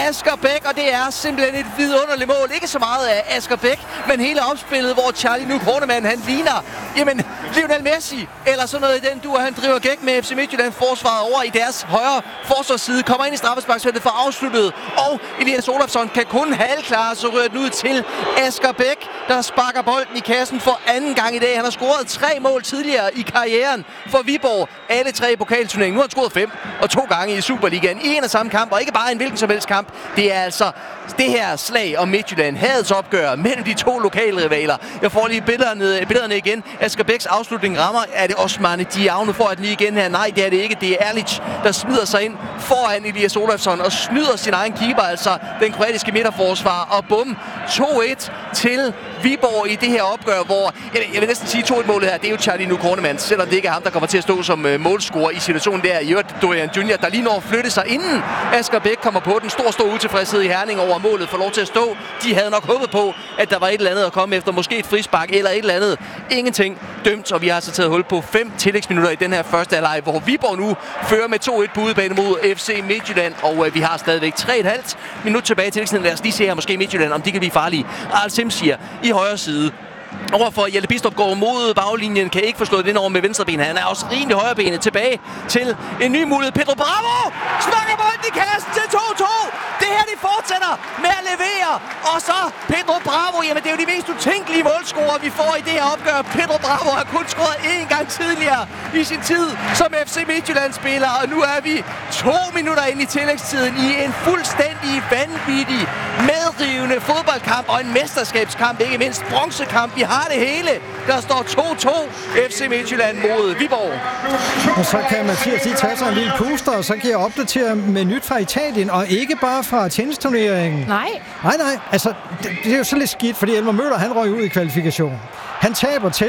Asger Beck, og det er simpelthen et vidunderligt mål. Ikke så meget af Asger Beck, men hele opspillet, hvor Charlie Nuuk Hornemann, han ligner, Lionel Messi, eller sådan noget i den duer. Han driver gæk med FC Midtjylland forsvaret over i deres højre forsvarsside, kommer ind i straffesparksfeltet for afsluttet, og Elias Olafsson kan kun halvklare, så rører den ud til Asger Beck, der sparker bolden i kassen for anden gang i dag. Han har scoret 3 mål tidligere i karrieren for Viborg, alle 3 i pokalturneringen. Nu har han scoret 5, og 2 gange i Superligaen i en og samme kamp, og ikke bare en hvilken som helst kamp. Det er altså det her slag om Midtjylland, hadets opgør mellem de 2 lokale rivaler. Jeg får lige billederne igen. Asger Becks afslutning rammer. Er det Osmane Diao? Nu får jeg den lige igen her. Nej, det er det ikke. Det er Erlic, der smider sig ind foran Elias Olafsson og snyder sin egen keeper, altså den kroatiske midterforsvar. Og bum, 2-1 til Viborg i det her opgør, hvor jeg vil næsten sige 2-1-målet her. Det er jo Charlie Nuuk Hornemann, selvom det ikke er ham, der kommer til at stå som målscorer i situationen der. I øvrigt Dorian Junior, der lige når at flytte sig, inden Asger Beck kommer på den. Stor utilfredshed i Herning over målet, får lov til at stå. De havde nok håbet på, at der var et eller andet at komme efter. Måske et frispark eller et eller andet. Ingenting dømt, og vi har altså taget hul på 5 tillægsminutter i den her første halvleg, hvor Viborg nu fører med 2-1 på udebane mod FC Midtjylland, og vi har stadigvæk 3,5 minut tilbage til tillægstiden. Lad os lige se her måske Midtjylland, om de kan blive farlige. Arl Simsier i højre side. Overfor Jelle Bidstrup går mod baglinjen, kan ikke få slået den over med venstre ben. Han er også rimelig højrebenet. Tilbage til en ny mulighed. Pedro Bravo smakker bolden i kassen til 2-2. Det her, de fortsætter med at levere. Og så Pedro Bravo. Jamen, det er jo de mest utænkelige målscorer, vi får i det her opgør. Pedro Bravo har kun scoret 1 gang tidligere i sin tid som FC Midtjylland-spiller. Og nu er vi 2 minutter inde i tillægstiden i en fuldstændig vanvittig, medrivende fodboldkamp og en mesterskabskamp, ikke mindst bronzekamp. Vi har det hele. Der står 2-2 FC Midtjylland mod Viborg. Og så kan Mathias lige tage sig en lille puster, og så kan jeg opdatere med nyt fra Italien, og ikke bare fra tennisturneringen. Nej. Altså, det er jo så lidt skidt, fordi Elmer Møller, han røg ud i kvalifikationen. Han taber til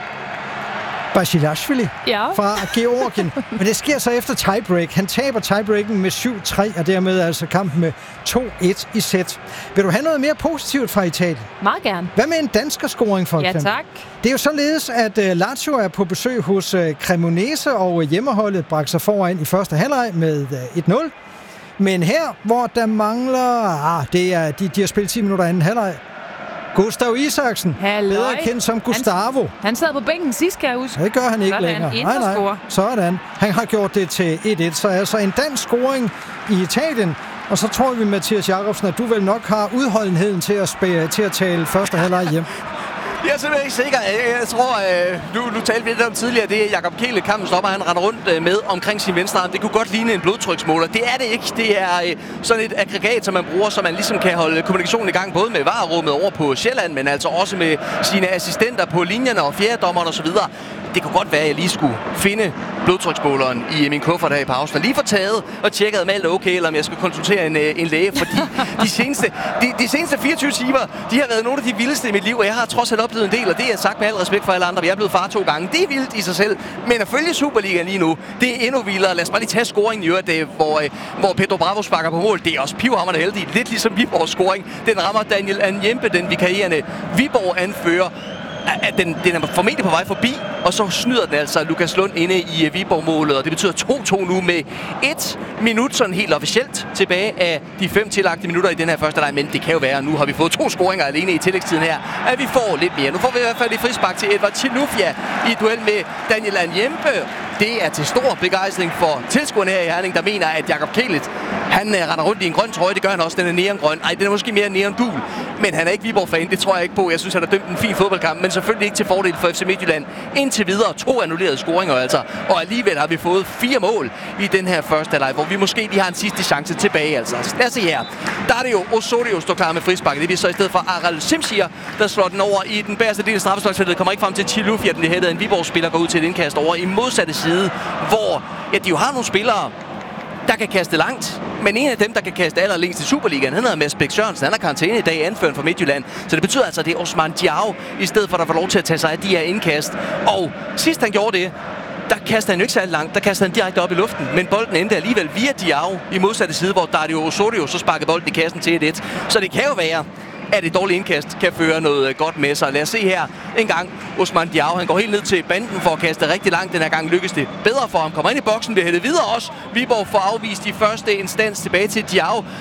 Basilashvili fra Georgien. Men det sker så efter tiebreak. Han taber tiebreaken med 7-3, og dermed altså kampen med 2-1 i sæt. Vil du have noget mere positivt fra Italien? Meget gerne. Hvad med en danskerscoring for eksempel? Ja, tak. Det er jo således, at Lazio er på besøg hos Cremonese, og hjemmeholdet bragte sig foran i første halvleg med 1-0. Men her, hvor der mangler... de har spillet 10 minutter anden halvleg. Gustav Isaksen, bedre kendt som Gustavo. Han sad på bænken sidst, kan jeg huske. Det gør han ikke længere. Nej. Sådan. Han har gjort det til 1-1. Så altså en dansk scoring i Italien. Og så tror vi, Mathias Jacobsen, at du vel nok har udholdenheden til at tale første halvleg hjem. Jeg er simpelthen ikke sikker. Jeg tror, du talte lidt om tidligere, det er Jakob Kjelle, kampens stopper, han render rundt med omkring sin venstre arm. Det kunne godt ligne en blodtryksmåler. Det er det ikke. Det er sådan et aggregat, som man bruger, så man ligesom kan holde kommunikationen i gang, både med VAR-rummet over på Sjælland, men altså også med sine assistenter på linjerne og fjerdedommeren osv. Det kunne godt være, at jeg lige skulle finde blodtryksmåleren i min kuffert her i pausen. Og lige få taget og tjekket, om alt er okay, eller om jeg skal konsultere en læge. Fordi de seneste 24 timer, de har været nogle af de vildeste i mit liv, og jeg har trods alt oplevet en del, og det er sagt med al respekt for alle andre. Jeg er blevet far 2 gange. Det er vildt i sig selv. Men at følge Superligaen lige nu, det er endnu vildere. Lad os bare lige tage scoringen i øvrigt, hvor Pedro Bravo sparker på mål. Det er også pivhamrende heldigt. Lidt ligesom Viborgs scoring. Den rammer Daniel Anjempe, den vikarierende Viborg-anfører. Den er formentlig på vej forbi, og så snyder den altså Lukas Lund inde i Viborg-målet, og det betyder 2-2 nu med 1 minut sådan helt officielt tilbage af de 5 tillagte minutter i den her første leg, men det kan jo være, nu har vi fået 2 scoringer alene i tillægstiden her, at vi får lidt mere. Nu får vi i hvert fald et frispark til Edvard Chinufya i duel med Daniel Anjempe. Det er til stor begejstring for tilskuerne her i Herning, der mener, at Jakob Kjelt, han render rundt i en grøn trøje. Det gør han også, den er neongrøn. Ej, den er måske mere neongul, men han er ikke Viborg-fan, det tror jeg ikke på. Jeg synes, han har dømt en fin fodboldkamp, men selvfølgelig ikke til fordel for FC Midtjylland. Indtil videre 2 annullerede scoringer altså, og alligevel har vi fået 4 mål i den her første halvleg, hvor vi måske lige har en sidste chance tilbage altså. Lad os se her. Der er det jo Osorio står klar med frisparket. Det er så i stedet for Aral Simsier, der slår den over i den bagerste del af straffesparksfeltet. Kommer ikke frem til Chilufya, den hættede. En Viborg-spiller går ud til et indkast over i modsatte side, hvor de jo har nogle spillere, der kan kaste langt. Men en af dem, der kan kaste allerlængst i Superligaen, han hedder Mads Bæk Sørensen. Han har karantæne i dag, anføreren for Midtjylland. Så det betyder altså, at det er Osmane Diao, i stedet for at der får lov til at tage sig af de her indkast. Og sidst han gjorde det, der kastede han jo ikke særlig langt. Der kastede han direkte op i luften. Men bolden endte alligevel via Diao i modsatte side, hvor Dario Osorio så sparkede bolden i kassen til 1-1. Så det kan jo være, at et dårligt indkast kan føre noget godt med sig. Lad os se her en gang. Osmane Diao, han går helt ned til banden for at kaste rigtig langt. Den her gang lykkes det bedre for ham. Kommer ind i boksen, bliver hættet videre også. Viborg får afvist i første instans tilbage til Diao.